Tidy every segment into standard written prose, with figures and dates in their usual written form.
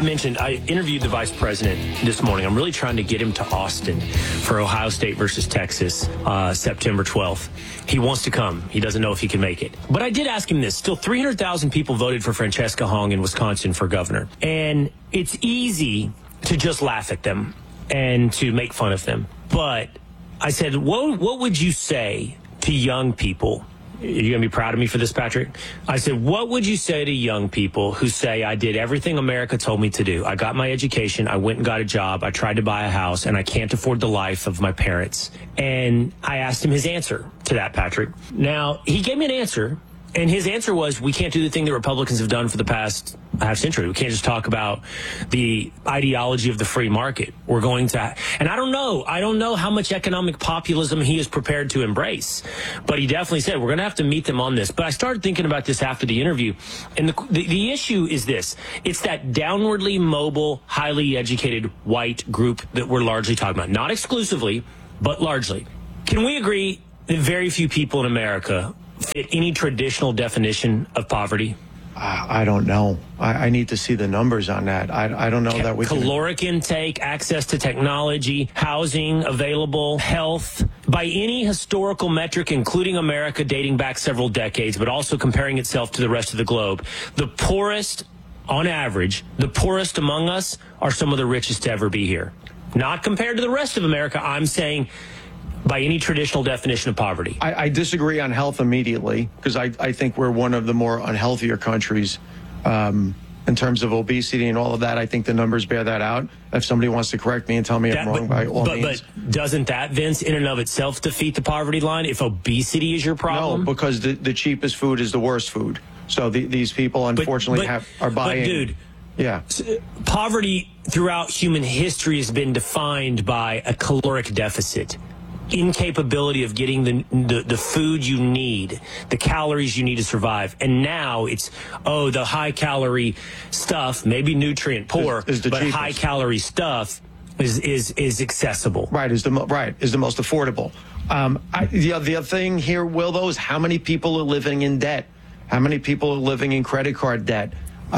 mentioned I interviewed the vice president this morning. I'm really trying to get him to Austin for Ohio State versus Texas, September 12th. He wants to come. He doesn't know if he can make it. But I did ask him this. Still 300,000 people voted for Francesca Hong in Wisconsin for governor. And it's easy to just laugh at them and to make fun of them. But I said, what would you say to young people? You're going to be proud of me for this, Patrick? I said, what would you say to young people who say, I did everything America told me to do? I got my education. I went and got a job. I tried to buy a house, and I can't afford the life of my parents. And I asked him his answer to that, Patrick. Now, he gave me an answer, and his answer was, we can't do the thing that Republicans have done for the past half century. We can't just talk about the ideology of the free market. We're going to, and I don't know how much economic populism he is prepared to embrace, but he definitely said, we're going to have to meet them on this. But I started thinking about this after the interview, and the issue is this. It's that downwardly mobile, highly educated white group that we're largely talking about. Not exclusively, but largely. Can we agree that very few people in America fit any traditional definition of poverty? I don't know. I need to see the numbers on that. I don't know that we caloric intake, access to technology, housing available, health. By any historical metric, including America dating back several decades, but also comparing itself to the rest of the globe, the poorest, on average, the poorest among us are some of the richest to ever be here. Not compared to the rest of America, I'm saying by any traditional definition of poverty. I disagree on health immediately, because I think we're one of the more unhealthier countries in terms of obesity and all of that. I think the numbers bear that out. If somebody wants to correct me and tell me I'm wrong, by all means. But doesn't that, Vince, in and of itself defeat the poverty line if obesity is your problem? No, because the cheapest food is the worst food. So these people, unfortunately, are buying. But, dude, yeah. Poverty throughout human history has been defined by a caloric deficit. Incapability of getting the food you need, the calories you need to survive. And now it's, the high calorie stuff, maybe nutrient poor, is the but cheapest. High calorie stuff is accessible. Right, is the most affordable. The other thing here, Will, though, is how many people are living in debt? How many people are living in credit card debt?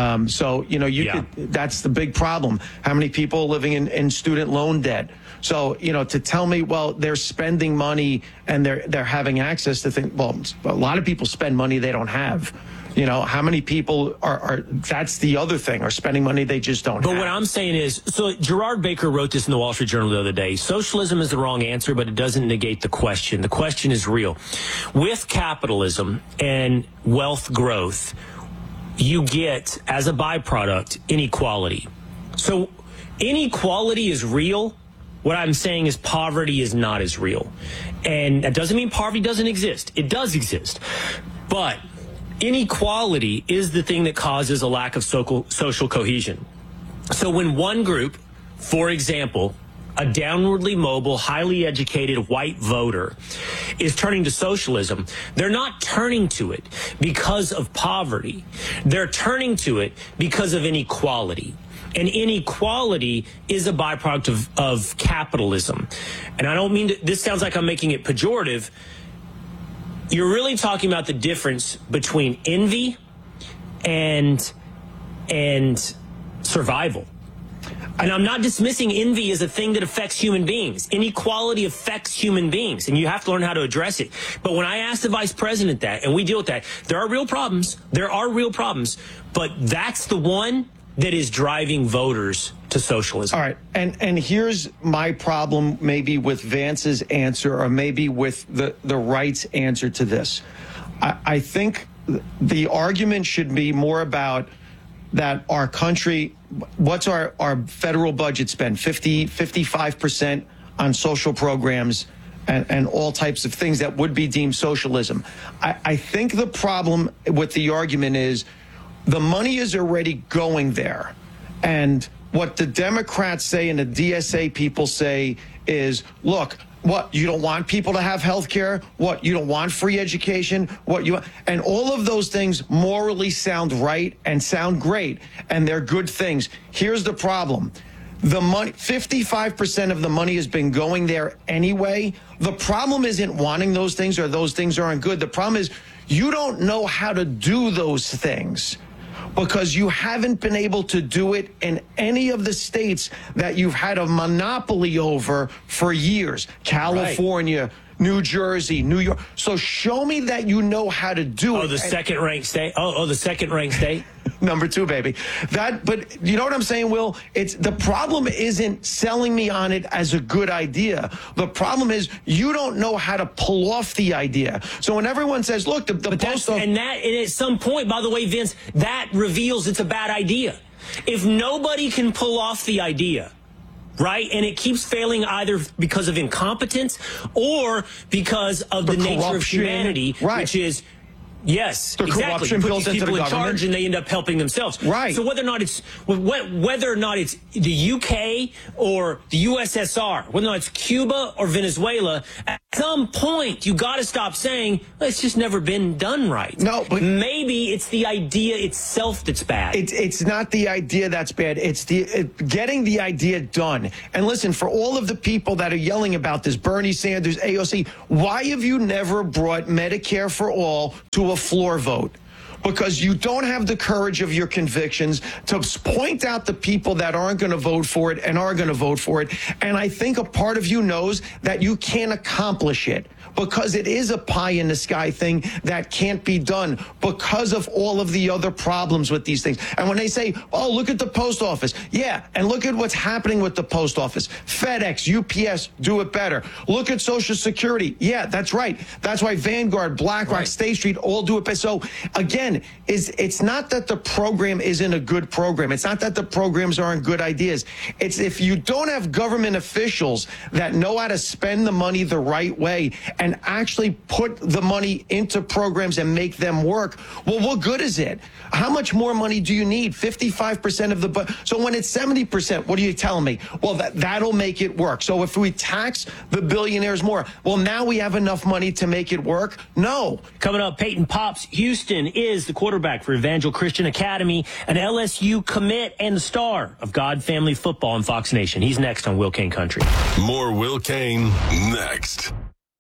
That's the big problem. How many people are living in student loan debt? So, to tell me, well, they're spending money and they're having access to things. Well, a lot of people spend money they don't have. How many people are that's the other thing, are spending money they just don't have. But what I'm saying is, so Gerard Baker wrote this in the Wall Street Journal the other day. Socialism is the wrong answer, but it doesn't negate the question. The question is real. With capitalism and wealth growth, you get, as a byproduct, inequality. So inequality is real. What I'm saying is poverty is not as real. And that doesn't mean poverty doesn't exist. It does exist. But inequality is the thing that causes a lack of social cohesion. So when one group, for example, a downwardly mobile, highly educated white voter is turning to socialism, they're not turning to it because of poverty. They're turning to it because of inequality. And inequality is a byproduct of capitalism. And I don't mean to, this sounds like I'm making it pejorative. You're really talking about the difference between envy and survival. And I'm not dismissing envy as a thing that affects human beings. Inequality affects human beings, and you have to learn how to address it. But when I asked the vice president that, and we deal with that, there are real problems. There are real problems. But that's the one that is driving voters to socialism. All right. And here's my problem maybe with Vance's answer, or maybe with the right's answer to this. I think the argument should be more about that our country, what's our federal budget spend? 55% on social programs and all types of things that would be deemed socialism. I think the problem with the argument is the money is already going there. And what the Democrats say and the DSA people say is, look, what, you don't want people to have health care? What, you don't want free education? What you want? And all of those things morally sound right and sound great, and they're good things. Here's the problem. The money, 55% of the money has been going there anyway. The problem isn't wanting those things or those things aren't good. The problem is you don't know how to do those things. because you haven't been able to do it in any of the states that you've had a monopoly over for years. California, right. New Jersey, New York. So show me that you know how to do it. Oh, the second-ranked state? The second-ranked state? Number 2, baby. But you know what I'm saying, Will? It's the problem isn't selling me on it as a good idea. The problem is you don't know how to pull off the idea. So when everyone says, look, the post office... And at some point, by the way, Vince, that reveals it's a bad idea. If nobody can pull off the idea, right? And it keeps failing either because of incompetence or because of the nature of humanity, right. Which is, yes, the exactly. Corruption built into people the in charge and they end up helping themselves. Right. So whether or not it's the UK or the USSR, whether or not it's Cuba or Venezuela, at some point you got to stop saying, well, it's just never been done right. No, but maybe it's the idea itself that's bad. It's not the idea that's bad. It's getting the idea done. And listen, for all of the people that are yelling about this, Bernie Sanders, AOC, why have you never brought Medicare for all to a floor vote? Because you don't have the courage of your convictions to point out the people that aren't going to vote for it and are going to vote for it. And I think a part of you knows that you can't accomplish it because it is a pie in the sky thing that can't be done because of all of the other problems with these things. And when they say, oh, look at the post office. Yeah, and look at what's happening with the post office. FedEx, UPS, do it better. Look at Social Security. Yeah, that's right. That's why Vanguard, BlackRock, State Street all do it better. So, again, it's not that the program isn't a good program. It's not that the programs aren't good ideas. It's if you don't have government officials that know how to spend the money the right way and actually put the money into programs and make them work, well, what good is it? How much more money do you need? 55% of the budget. So when it's 70%, what are you telling me? Well, that'll make it work. So if we tax the billionaires more, well, now we have enough money to make it work? No. Coming up, Peyton Pops Houston is the quarterback for Evangel Christian Academy, an LSU commit and the star of God Family Football on Fox Nation. He's next on Will Cain Country. More Will Cain next.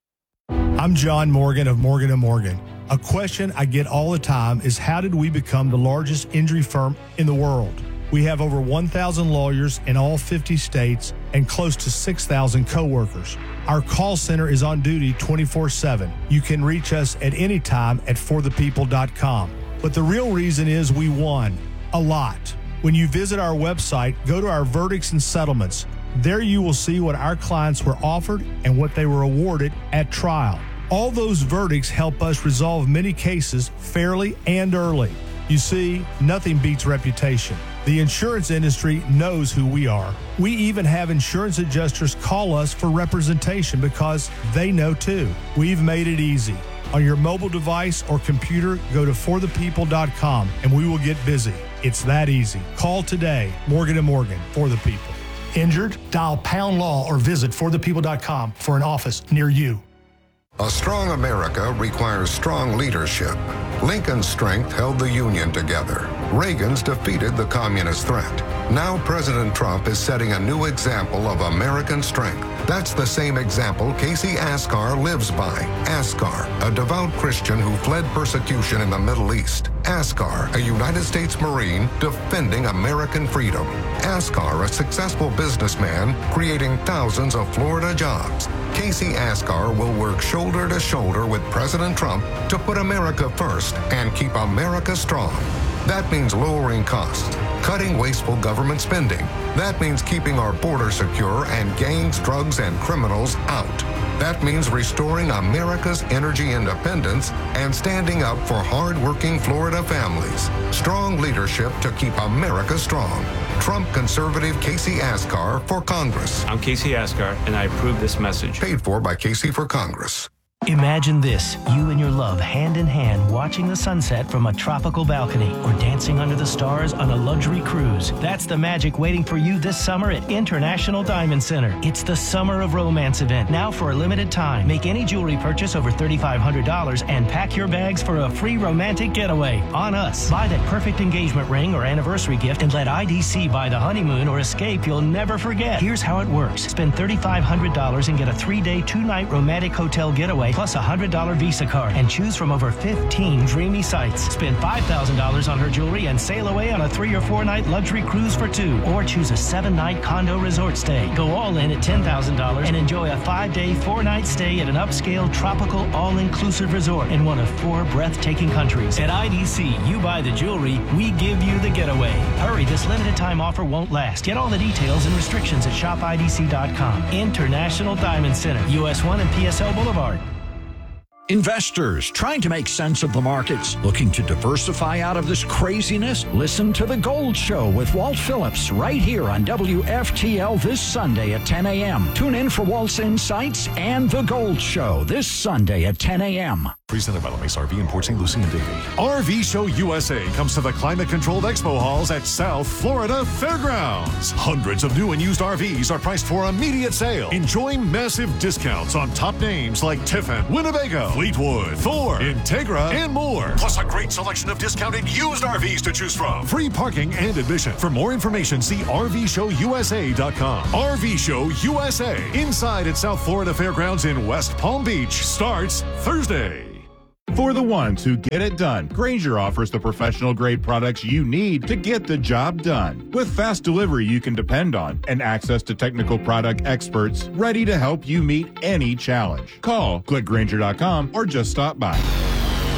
I'm John Morgan of Morgan & Morgan. A question I get all the time is how did we become the largest injury firm in the world? We have over 1,000 lawyers in all 50 states and close to 6,000 coworkers. Our call center is on duty 24/7. You can reach us at any time at forthepeople.com. But the real reason is we won a lot. When you visit our website, go to our verdicts and settlements. There you will see what our clients were offered and what they were awarded at trial. All those verdicts help us resolve many cases fairly and early. You see, nothing beats reputation. The insurance industry knows who we are. We even have insurance adjusters call us for representation because they know too. We've made it easy. On your mobile device or computer, go to forthepeople.com and we will get busy. It's that easy. Call today. Morgan & Morgan, for the people. Injured? Dial # law or visit forthepeople.com for an office near you. A strong America requires strong leadership. Lincoln's strength held the Union together. Reagan's defeated the communist threat. Now President Trump is setting a new example of American strength. That's the same example Casey Askar lives by. Askar, a devout Christian who fled persecution in the Middle East. Askar, a United States Marine defending American freedom. Askar, a successful businessman creating thousands of Florida jobs. Casey Askar will work shoulder to shoulder with President Trump to put America first and keep America strong. That means lowering costs, cutting wasteful government spending. That means keeping our border secure and gangs, drugs, and criminals out. That means restoring America's energy independence and standing up for hard-working Florida families. Strong leadership to keep America strong. Trump conservative Casey Askar for Congress. I'm Casey Askar, and I approve this message. Paid for by Casey for Congress. Imagine this, you and your love hand in hand watching the sunset from a tropical balcony or dancing under the stars on a luxury cruise. That's the magic waiting for you this summer at International Diamond Center. It's the Summer of Romance event, now for a limited time. Make any jewelry purchase over $3,500 and pack your bags for a free romantic getaway on us. Buy that perfect engagement ring or anniversary gift and let IDC buy the honeymoon or escape you'll never forget. Here's how it works. Spend $3,500 and get a 3-day, 2-night romantic hotel getaway plus a $100 Visa card and choose from over 15 dreamy sites. Spend $5,000 on her jewelry and sail away on a 3 or 4 night luxury cruise for 2, or choose a 7-night condo resort stay. Go all in at $10,000 and enjoy a 5-day, 4-night stay at an upscale tropical all-inclusive resort in one of 4 breathtaking countries. At IDC, you buy the jewelry, we give you the getaway. Hurry, this limited time offer won't last. Get all the details and restrictions at shopidc.com. International Diamond Center, US 1 and PSL Boulevard. Investors trying to make sense of the markets, looking to diversify out of this craziness? Listen to The Gold Show with Walt Phillips right here on WFTL this Sunday at 10 a.m. Tune in for Walt's insights and The Gold Show this Sunday at 10 a.m. Presented by LeMace RV in Port St. Lucie and Davie. RV Show USA comes to the climate-controlled expo halls at South Florida Fairgrounds. Hundreds of new and used RVs are priced for immediate sale. Enjoy massive discounts on top names like Tiffin, Winnebago, Fleetwood, Thor, Integra, and more. Plus a great selection of discounted used RVs to choose from. Free parking and admission. For more information, see RVShowUSA.com. RV Show USA, inside at South Florida Fairgrounds in West Palm Beach, starts Thursday. For the ones who get it done, Grainger offers the professional-grade products you need to get the job done. With fast delivery you can depend on and access to technical product experts ready to help you meet any challenge. Call, click Grainger.com, or just stop by.